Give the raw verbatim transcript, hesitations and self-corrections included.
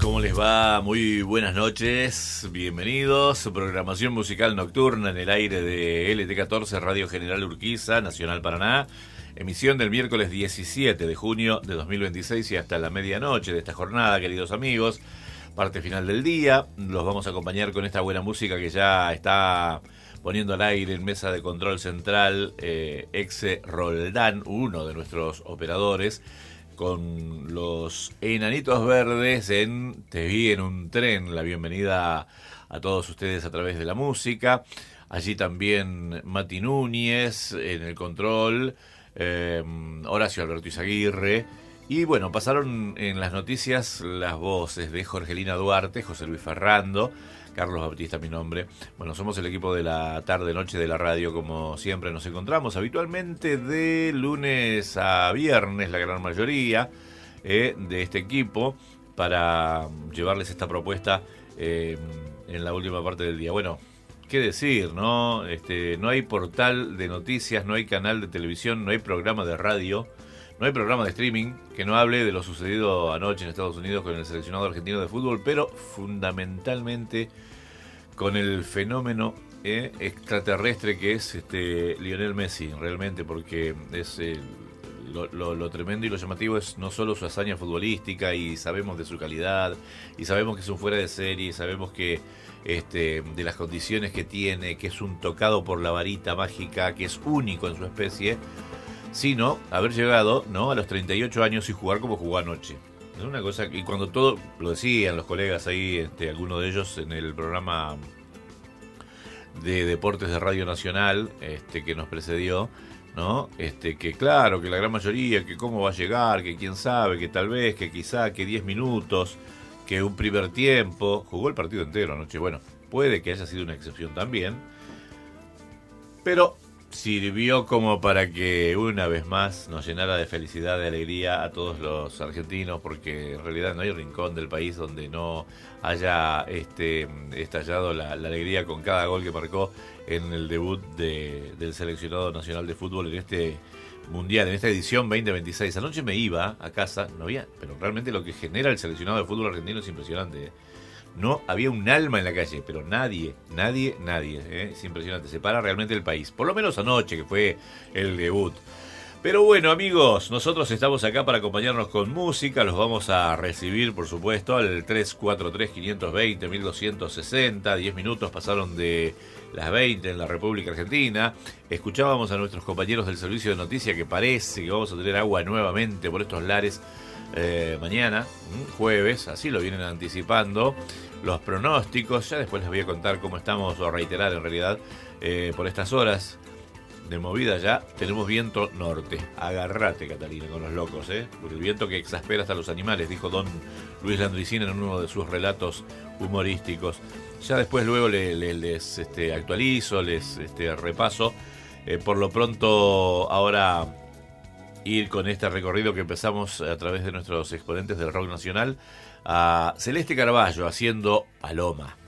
¿Cómo les va? Muy buenas noches, bienvenidos. Programación musical nocturna en el aire de L T catorce, Radio General Urquiza, Nacional Paraná. Emisión del miércoles diecisiete de junio de dos mil veintiséis y hasta la medianoche de esta jornada, queridos amigos. Parte final del día. Los vamos a acompañar con esta buena música que ya está poniendo al aire en mesa de control central eh, Exe Roldán, uno de nuestros operadores, con los Enanitos Verdes en Te vi en un tren. La bienvenida a todos ustedes a través de la música. Allí también Mati Núñez en el control, eh, Horacio Alberto Izaguirre. Y bueno, pasaron en las noticias las voces de Jorgelina Duarte, José Luis Ferrando, Carlos Bautista, mi nombre. Bueno, somos el equipo de la tarde-noche de la radio, como siempre nos encontramos habitualmente de lunes a viernes, la gran mayoría eh, de este equipo, para llevarles esta propuesta eh, en la última parte del día. Bueno, qué decir, ¿no? Este, no hay portal de noticias, no hay canal de televisión, no hay programa de radio, no hay programa de streaming que no hable de lo sucedido anoche en Estados Unidos con el seleccionado argentino de fútbol, pero fundamentalmente con el fenómeno eh, extraterrestre que es este Lionel Messi, realmente, porque es eh, lo, lo, lo tremendo y lo llamativo es no solo su hazaña futbolística, y sabemos de su calidad, y sabemos que es un fuera de serie, y sabemos que este, de las condiciones que tiene, que es un tocado por la varita mágica, que es único en su especie, sino haber llegado, ¿no?, a los treinta y ocho años y jugar como jugó anoche. Es una cosa, y cuando todo, lo decían los colegas ahí, este, algunos de ellos en el programa de deportes de Radio Nacional, este, que nos precedió, ¿no? Este, que claro, que la gran mayoría, que cómo va a llegar, que quién sabe, que tal vez, que quizá, que diez minutos, que un primer tiempo, jugó el partido entero anoche. Bueno, puede que haya sido una excepción también, pero sirvió como para que una vez más nos llenara de felicidad, de alegría a todos los argentinos, porque en realidad no hay rincón del país donde no haya este, estallado la, la alegría con cada gol que marcó en el debut de, del seleccionado nacional de fútbol en este mundial, en esta edición veinte veintiséis. Anoche me iba a casa, no había, pero realmente lo que genera el seleccionado de fútbol argentino es impresionante, ¿eh? No había un alma en la calle, pero nadie, nadie, nadie. ¿eh? Es impresionante, se para realmente el país. Por lo menos anoche, que fue el debut. Pero bueno, amigos, nosotros estamos acá para acompañarnos con música. Los vamos a recibir, por supuesto, al tres cuatro tres, cinco dos cero, mil doscientos sesenta. diez minutos pasaron de las veinte en la República Argentina. Escuchábamos a nuestros compañeros del servicio de noticias que parece que vamos a tener agua nuevamente por estos lares. Eh, mañana, jueves, así lo vienen anticipando los pronósticos. Ya después les voy a contar cómo estamos, o reiterar en realidad, eh, por estas horas de movida ya tenemos viento norte. Agarrate, Catalina, con los locos, ¿eh? Por el viento que exaspera hasta los animales, dijo don Luis Landricín en uno de sus relatos humorísticos. Ya después luego le, le, les este, actualizo, les este, repaso. Eh, por lo pronto, ahora ir con este recorrido que empezamos a través de nuestros exponentes del rock nacional, a Celeste Carballo haciendo Paloma.